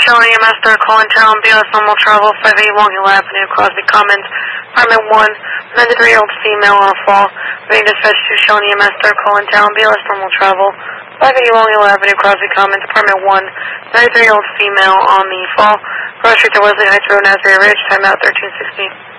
Shelley EMS, they're calling town, BLS normal travel, 580 Long Hill Avenue, Crosby Commons, apartment 1, 93-year-old female on a fall. Being dispatched to Shelley EMS, they're calling town, BLS normal travel, 580 Long Hill Avenue, Crosby Commons, apartment 1, 93-year-old female on the fall. Cross Street to Wesley Heights Road, Asbury Ridge, timeout 1316.